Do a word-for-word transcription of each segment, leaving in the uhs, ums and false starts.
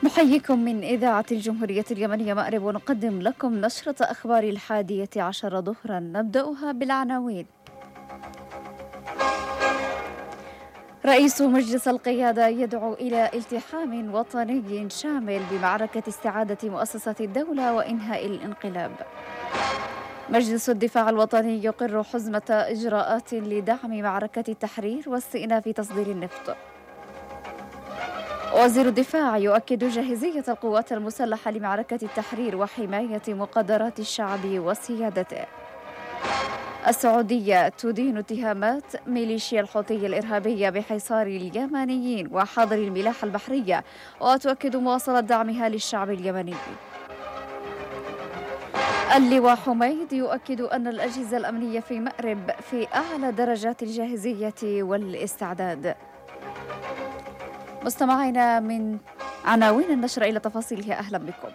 نحييكم من إذاعة الجمهورية اليمنية مأرب، ونقدم لكم نشرة أخبار الحادية عشر ظهرا. نبدأها بالعناوين. رئيس مجلس القيادة يدعو إلى التحام وطني شامل بمعركة استعادة مؤسسات الدولة وإنهاء الانقلاب. مجلس الدفاع الوطني يقر حزمة إجراءات لدعم معركة التحرير واستئناف تصدير النفط. وزير الدفاع يؤكد جاهزية القوات المسلحة لمعركة التحرير وحماية مقدرات الشعب وسيادته. السعودية تدين اتهامات ميليشيا الحوثي الإرهابية بحصار اليمنيين وحظر الملاحة البحرية، وتؤكد مواصلة دعمها للشعب اليمني. اللواء حميد يؤكد أن الأجهزة الأمنية في مأرب في أعلى درجات الجاهزية والاستعداد. مستمعينا، من عناوين النشر إلى تفاصيلها، أهلا بكم.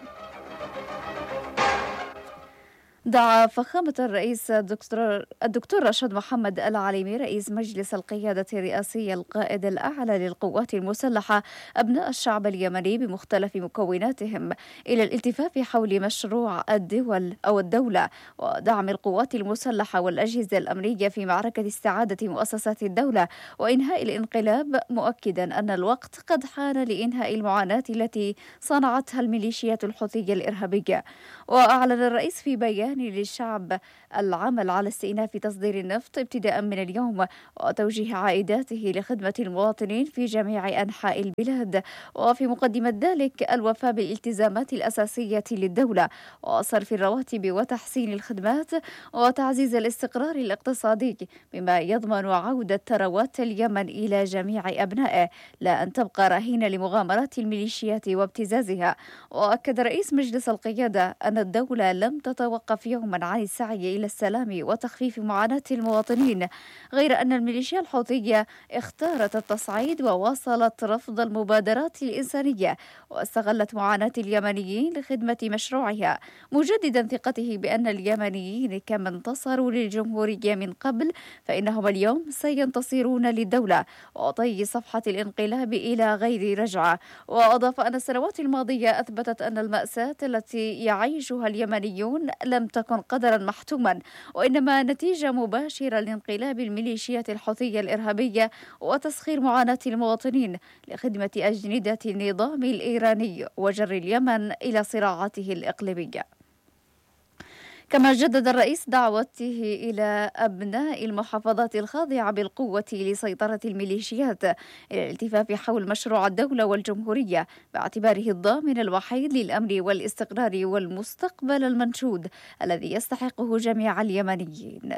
دعا فخامة الرئيس الدكتور, الدكتور رشاد محمد العليمي رئيس مجلس القيادة الرئاسي القائد الأعلى للقوات المسلحة أبناء الشعب اليمني بمختلف مكوناتهم إلى الالتفاف حول مشروع الدول أو الدولة ودعم القوات المسلحة والأجهزة الأمنية في معركة استعادة مؤسسات الدولة وإنهاء الانقلاب، مؤكدا أن الوقت قد حان لإنهاء المعاناة التي صنعتها الميليشيات الحوثية الإرهابية. وأعلن الرئيس في بيان للشعب العمل على استئناف تصدير النفط ابتداء من اليوم وتوجيه عائداته لخدمة المواطنين في جميع أنحاء البلاد، وفي مقدمة ذلك الوفاء بالالتزامات الأساسية للدولة وصرف الرواتب وتحسين الخدمات وتعزيز الاستقرار الاقتصادي بما يضمن عودة ثروات اليمن إلى جميع أبنائه، لا أن تبقى رهينة لمغامرات الميليشيات وابتزازها. وأكد رئيس مجلس القيادة أن الدولة لم تتوقف يوما عن السعي إلى السلام وتخفيف معاناة المواطنين، غير أن الميليشيا الحوثية اختارت التصعيد وواصلت رفض المبادرات الإنسانية واستغلت معاناة اليمنيين لخدمة مشروعها، مجددا ثقته بأن اليمنيين كما انتصروا للجمهورية من قبل فإنهم اليوم سينتصرون للدولة وطي صفحة الانقلاب إلى غير رجعة. وأضاف أن السنوات الماضية أثبتت أن المأساة التي يعيشها اليمنيون لم تكن قدرا محتوما، وإنما نتيجة مباشرة لانقلاب الميليشيات الحوثية الإرهابية وتسخير معاناة المواطنين لخدمة أجندة النظام الإيراني وجر اليمن إلى صراعاته الإقليمية. كما جدد الرئيس دعوته إلى أبناء المحافظات الخاضعة بالقوة لسيطرة الميليشيات إلى الالتفاف حول مشروع الدولة والجمهورية باعتباره الضامن الوحيد للأمن والاستقرار والمستقبل المنشود الذي يستحقه جميع اليمنيين.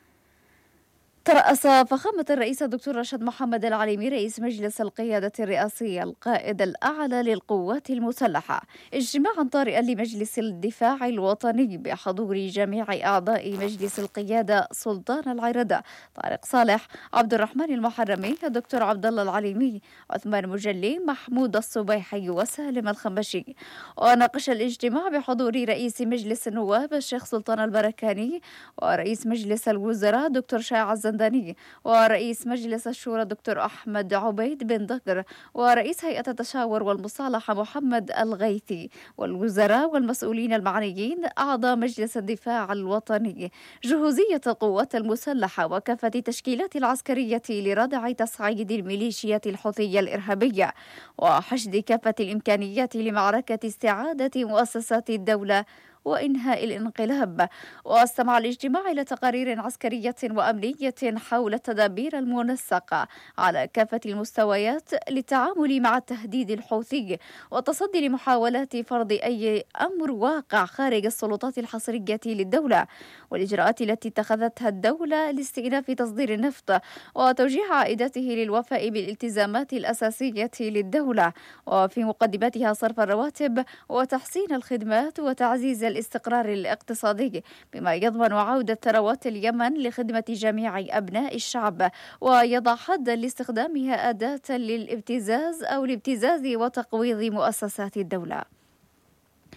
ترأس فخامة الرئيس الدكتور رشاد محمد العليمي رئيس مجلس القيادة الرئاسي القائد الأعلى للقوات المسلحة اجتماعا طارئا لمجلس الدفاع الوطني بحضور جميع أعضاء مجلس القيادة سلطان العيردة، طارق صالح، عبد الرحمن المحرمي، الدكتور عبد الله العليمي، عثمان مجلي، محمود الصبيحي وسالم الخنبشي. وناقش الاجتماع بحضور رئيس مجلس النواب الشيخ سلطان البركاني ورئيس مجلس الوزراء دكتور شاع الزنداني ورئيس مجلس الشورى دكتور أحمد عبيد بن دقر ورئيس هيئة التشاور والمصالحة محمد الغيثي والوزراء والمسؤولين المعنيين أعضاء مجلس الدفاع الوطني، جهوزية القوات المسلحة وكافة التشكيلات العسكرية لردع تصعيد الميليشيات الحوثية الإرهابية وحشد كافة الإمكانيات لمعركة استعادة مؤسسات الدولة وإنهاء الانقلاب. واستمع الاجتماع إلى تقارير عسكرية وأمنية حول التدابير المنسقة على كافة المستويات للتعامل مع التهديد الحوثي والتصدي لمحاولات فرض أي أمر واقع خارج السلطات الحصرية للدولة والإجراءات التي اتخذتها الدولة لاستئناف تصدير النفط وتوجيه عائداته للوفاء بالالتزامات الأساسية للدولة، وفي مقدمتها صرف الرواتب وتحسين الخدمات وتعزيز الاستقرار الاقتصادي بما يضمن عودة ثروات اليمن لخدمة جميع أبناء الشعب ويضع حدا لاستخدامها أداة للابتزاز أو الابتزاز وتقويض مؤسسات الدولة.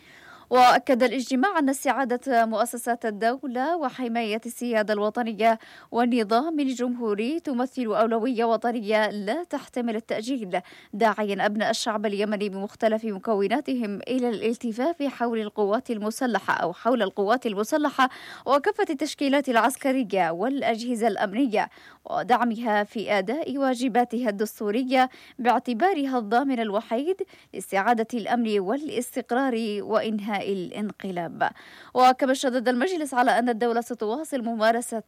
وأكد الاجتماع أن استعادة مؤسسات الدولة وحماية السيادة الوطنية والنظام الجمهوري تمثل أولوية وطنية لا تحتمل التأجيل، داعيا أبناء الشعب اليمني بمختلف مكوناتهم إلى الالتفاف حول القوات المسلحة أو حول القوات المسلحة وكافة التشكيلات العسكرية والأجهزة الأمنية، ودعمها في أداء واجباتها الدستورية باعتبارها الضامن الوحيد لاستعادة الأمن والاستقرار وإنهاء الانقلاب. وكما شدد المجلس على أن الدولة ستواصل ممارسة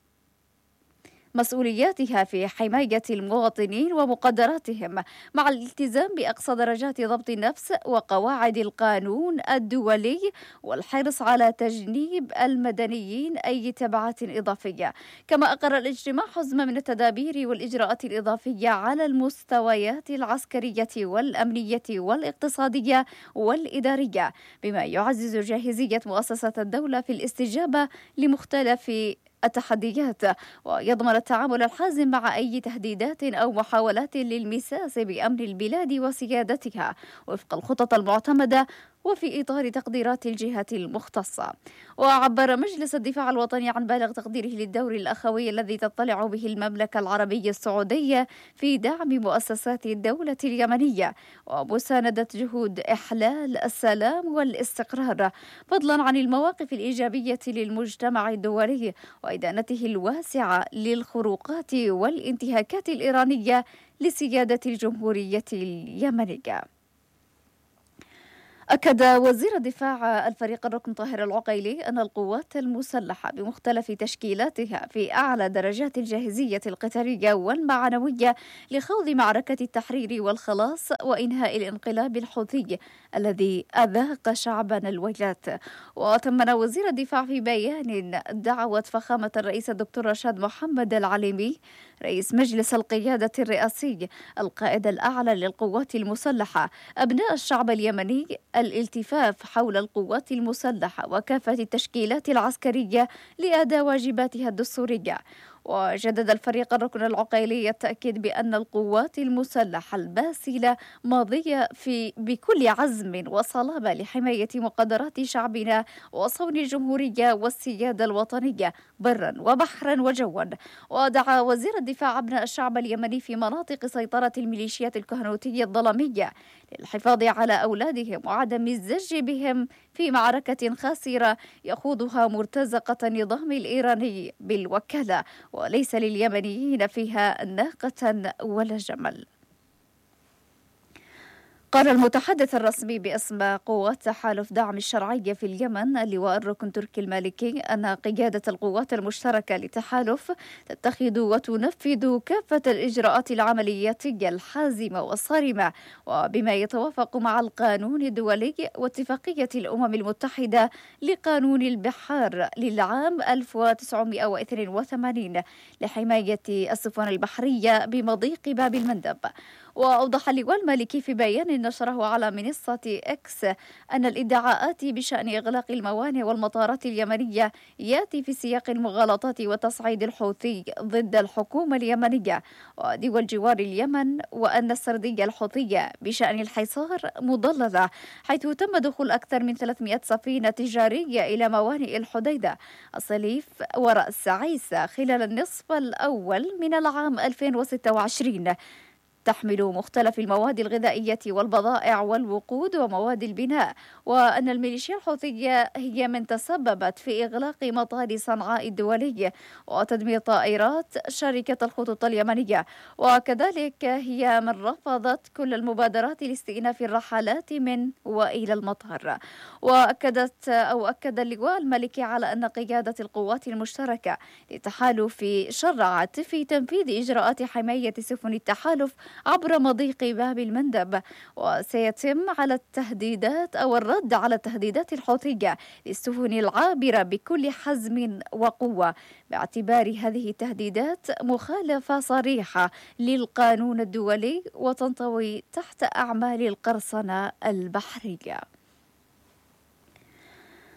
مسؤولياتها في حماية المواطنين ومقدراتهم مع الالتزام بأقصى درجات ضبط النفس وقواعد القانون الدولي والحرص على تجنيب المدنيين أي تبعات إضافية. كما أقر الاجتماع حزمة من التدابير والإجراءات الإضافية على المستويات العسكرية والأمنية والاقتصادية والإدارية بما يعزز جاهزية مؤسسات الدولة في الاستجابة لمختلف التحديات ويضمن التعامل الحازم مع أي تهديدات أو محاولات للمساس بأمن البلاد وسيادتها وفق الخطط المعتمدة وفي إطار تقديرات الجهات المختصة. وعبر مجلس الدفاع الوطني عن بالغ تقديره للدور الأخوي الذي تطلع به المملكة العربية السعودية في دعم مؤسسات الدولة اليمنية ومساندة جهود إحلال السلام والاستقرار، فضلا عن المواقف الإيجابية للمجتمع الدولي وإدانته الواسعة للخروقات والانتهاكات الإيرانية لسيادة الجمهورية اليمنية. أكد وزير الدفاع الفريق الركن طاهر العقيلي أن القوات المسلحة بمختلف تشكيلاتها في أعلى درجات الجاهزية القتالية والمعنوية لخوض معركة التحرير والخلاص وإنهاء الانقلاب الحوثي الذي أذاق شعبنا الويلات. وثمن وزير الدفاع في بيان دعوة فخامة الرئيس الدكتور رشاد محمد العليمي رئيس مجلس القيادة الرئاسي القائد الأعلى للقوات المسلحة أبناء الشعب اليمني الالتفاف حول القوات المسلحة وكافة التشكيلات العسكرية لأداء واجباتها الدستورية. وجدد الفريق الركن العقيلي التأكيد بأن القوات المسلحة الباسلة ماضية في بكل عزم وصلابة لحماية مقدرات شعبنا وصون الجمهورية والسيادة الوطنية برا وبحرا وجوا. ودعا وزير الدفاع أبناء الشعب اليمني في مناطق سيطرة الميليشيات الكهنوتية الظلامية للحفاظ على أولادهم وعدم الزج بهم في معركة خاسرة يخوضها مرتزقة النظام الإيراني بالوكالة وليس لليمنيين فيها ناقة ولا جمل. قال المتحدث الرسمي باسم قوات تحالف دعم الشرعية في اليمن اللواء الركن تركي المالكي أن قيادة القوات المشتركة للتحالف تتخذ وتنفذ كافة الإجراءات العملياتية الحازمة والصارمة وبما يتوافق مع القانون الدولي واتفاقية الأمم المتحدة لقانون البحار للعام ألف وتسعمائة واثنين وثمانين لحماية السفن البحرية بمضيق باب المندب. وأوضح اللواء المالكي في بيان نشره على منصة إكس أن الادعاءات بشأن إغلاق الموانئ والمطارات اليمنية يأتي في سياق المغالطات وتصعيد الحوثي ضد الحكومة اليمنية ودول جوار اليمن، وأن السردية الحوثية بشأن الحصار مضللة حيث تم دخول أكثر من ثلاثمائة سفينة تجارية إلى موانئ الحديدة الصليف ورأس عيسى خلال النصف الأول من العام ألفين وستة وعشرين، تحمل مختلف المواد الغذائية والبضائع والوقود ومواد البناء، وأن الميليشيا الحوثية هي من تسببت في إغلاق مطار صنعاء الدولي وتدمير طائرات شركة الخطوط اليمنية، وكذلك هي من رفضت كل المبادرات لاستئناف الرحلات من وإلى المطار. وأكدت أو أكد اللواء المالكي على أن قيادة القوات المشتركة للتحالف شرعت في تنفيذ إجراءات حماية سفن التحالف عبر مضيق باب المندب، وسيتم على التهديدات أو الرد على التهديدات الحوثية للسفن العابرة بكل حزم وقوة باعتبار هذه التهديدات مخالفة صريحة للقانون الدولي وتنطوي تحت أعمال القرصنة البحرية.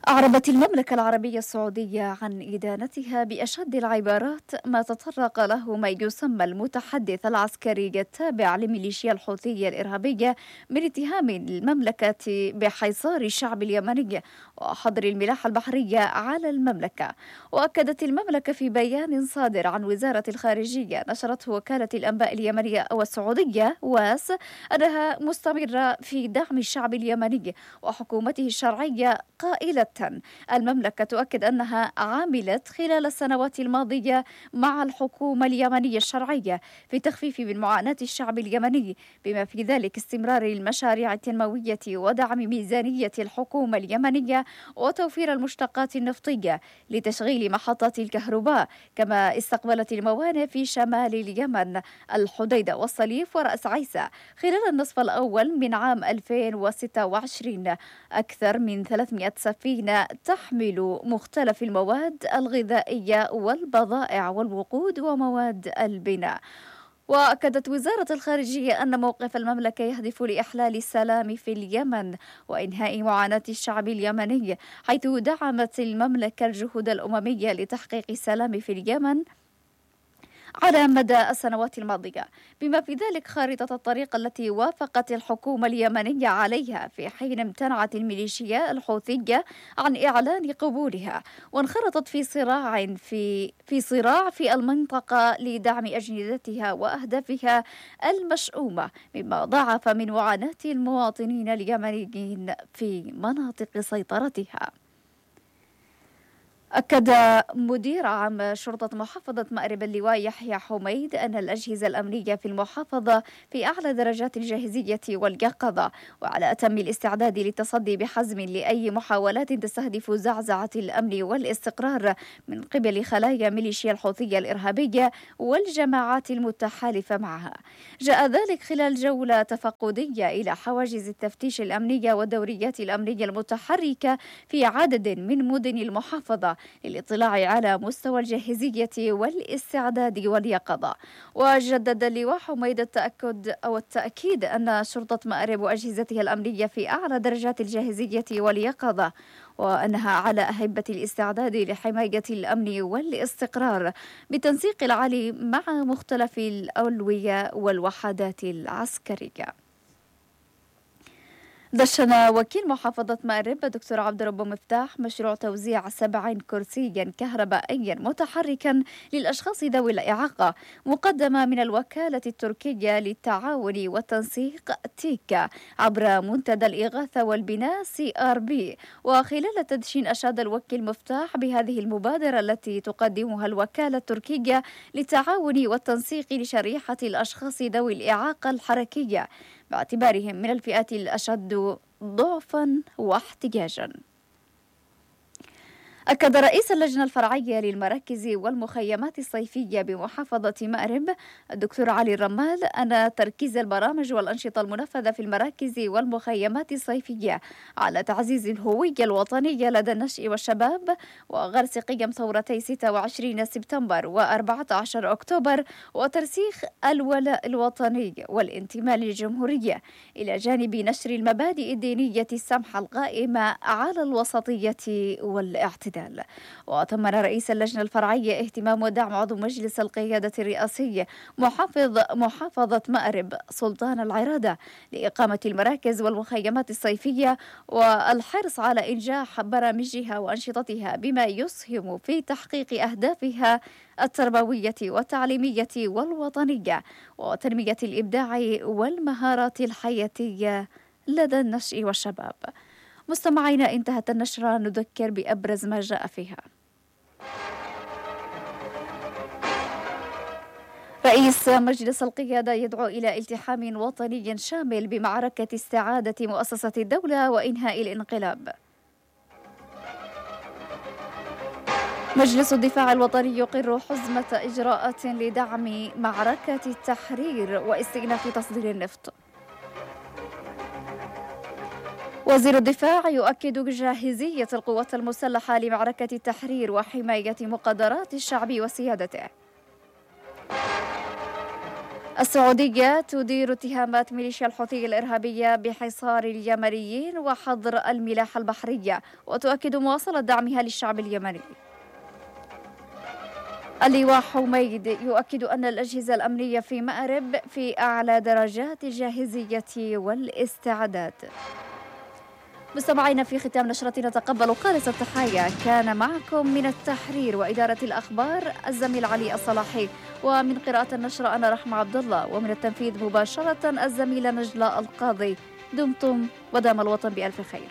أعربت المملكة العربية السعودية عن إدانتها بأشد العبارات ما تطرق له ما يسمى المتحدث العسكري التابع لميليشيا الحوثية الإرهابية من اتهام المملكة بحصار الشعب اليمني وحظر الملاحة البحرية على المملكة. وأكدت المملكة في بيان صادر عن وزارة الخارجية نشرته وكالة الأنباء اليمنية أو السعودية واس أنها مستمرة في دعم الشعب اليمني وحكومته الشرعية، قائلة المملكة تؤكد أنها عملت خلال السنوات الماضية مع الحكومة اليمنية الشرعية في تخفيف من معاناة الشعب اليمني، بما في ذلك استمرار المشاريع التنموية ودعم ميزانية الحكومة اليمنية وتوفير المشتقات النفطية لتشغيل محطات الكهرباء. كما استقبلت الموانئ في شمال اليمن الحديدة والصليف ورأس عيسى خلال النصف الأول من عام ألفين وستة وعشرين أكثر من ثلاثمائة سفينة تحمل مختلف المواد الغذائية والبضائع والوقود ومواد البناء. وأكدت وزارة الخارجية أن موقف المملكة يهدف لإحلال السلام في اليمن وإنهاء معاناة الشعب اليمني، حيث دعمت المملكة الجهود الأممية لتحقيق السلام في اليمن على مدى السنوات الماضية، بما في ذلك خارطة الطريق التي وافقت الحكومة اليمنية عليها في حين امتنعت الميليشيا الحوثية عن إعلان قبولها، وانخرطت في صراع في في صراع في المنطقة لدعم أجندتها وأهدافها المشؤومة، مما ضاعف من معاناة المواطنين اليمنيين في مناطق سيطرتها. أكد مدير عام شرطة محافظة مأرب اللواء يحيى حميد أن الأجهزة الأمنية في المحافظة في أعلى درجات الجاهزية واليقظة وعلى أتم الاستعداد للتصدي بحزم لأي محاولات تستهدف زعزعة الأمن والاستقرار من قبل خلايا ميليشيا الحوثية الإرهابية والجماعات المتحالفة معها. جاء ذلك خلال جولة تفقدية إلى حواجز التفتيش الأمنية والدوريات الأمنية المتحركة في عدد من مدن المحافظة للاطلاع على مستوى الجاهزية والاستعداد واليقظة. وجدد اللواء حميد التأكد أو التأكيد أن شرطة مأرب وأجهزتها الأمنية في أعلى درجات الجاهزية واليقظة، وأنها على أهبة الاستعداد لحماية الأمن والاستقرار بالتنسيق العالي مع مختلف الأولوية والوحدات العسكرية. دشن وكيل محافظة مأرب دكتور عبد رب مفتاح مشروع توزيع سبعين كرسيا كهربائيا متحركا للأشخاص ذوي الإعاقة مقدمة من الوكالة التركية للتعاون والتنسيق تيكا عبر منتدى الإغاثة والبناء سي آر بي. وخلال تدشين أشاد الوكيل مفتاح بهذه المبادرة التي تقدمها الوكالة التركية للتعاون والتنسيق لشريحة الأشخاص ذوي الإعاقة الحركية باعتبارهم من الفئات الأشد ضعفا واحتياجا. أكد رئيس اللجنة الفرعية للمراكز والمخيمات الصيفية بمحافظة مأرب الدكتور علي الرمال أن تركيز البرامج والأنشطة المنفذة في المراكز والمخيمات الصيفية على تعزيز الهوية الوطنية لدى النشء والشباب وغرس قيم ثورتي ستة وعشرين سبتمبر وأربعة عشر أكتوبر وترسيخ الولاء الوطني والانتماء للجمهورية، إلى جانب نشر المبادئ الدينية السمحة القائمة على الوسطية والاعتدال. وثمن رئيس اللجنة الفرعية اهتمام ودعم عضو مجلس القيادة الرئاسي محافظ محافظة مأرب سلطان العرادة لإقامة المراكز والمخيمات الصيفية والحرص على إنجاح برامجها وأنشطتها بما يسهم في تحقيق أهدافها التربوية والتعليمية والوطنية وتنمية الإبداع والمهارات الحياتية لدى النشء والشباب. مستمعينا، انتهت النشرة، نذكر بأبرز ما جاء فيها. رئيس مجلس القيادة يدعو إلى التحام وطني شامل بمعركة استعادة مؤسسة الدولة وإنهاء الانقلاب. مجلس الدفاع الوطني يقر حزمة إجراءات لدعم معركة التحرير واستئناف تصدير النفط. وزير الدفاع يؤكد جاهزية القوات المسلحة لمعركة التحرير وحماية مقدرات الشعب وسيادته. السعودية تدير اتهامات ميليشيا الحوثي الإرهابية بحصار اليمنيين وحظر الملاحة البحرية، وتؤكد مواصلة دعمها للشعب اليمني. اللواء حميد يؤكد أن الأجهزة الأمنية في مأرب في أعلى درجات الجاهزية والاستعداد. مستمعينا، في ختام نشرتنا تقبلوا خالص التحايا. كان معكم من التحرير وإدارة الأخبار الزميل علي الصلاحي، ومن قراءة النشرة أنا رحمة عبد الله، ومن التنفيذ مباشرة الزميلة نجلاء القاضي. دمتم ودام الوطن بألف خير.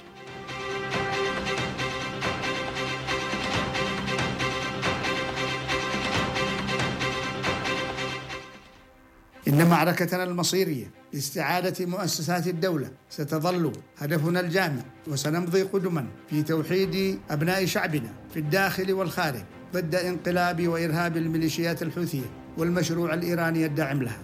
إن معركتنا المصيرية لاستعادة مؤسسات الدولة ستظل هدفنا الجامع، وسنمضي قدما في توحيد أبناء شعبنا في الداخل والخارج ضد انقلاب وإرهاب الميليشيات الحوثية والمشروع الإيراني الداعم لها.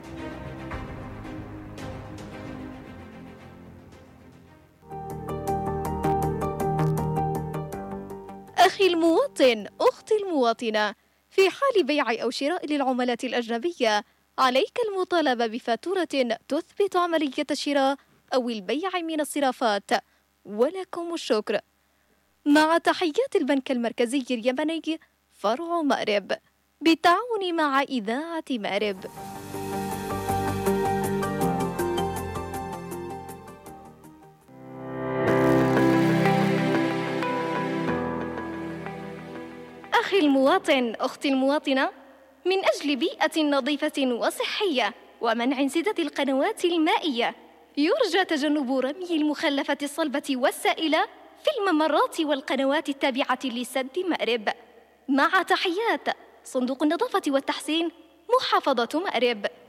أخي المواطن، أختي المواطنة، في حال بيع أو شراء للعملات الأجنبية عليك المطالبة بفاتورة تثبت عملية الشراء أو البيع من الصرافات. ولكم الشكر. مع تحيات البنك المركزي اليمني فرع مأرب بالتعاون مع إذاعة مأرب. أخي المواطن، أختي المواطنة، من أجل بيئة نظيفة وصحية ومنع انسداد القنوات المائية، يرجى تجنب رمي المخلفات الصلبة والسائلة في الممرات والقنوات التابعة لسد مأرب. مع تحيات صندوق النظافة والتحسين، محافظة مأرب.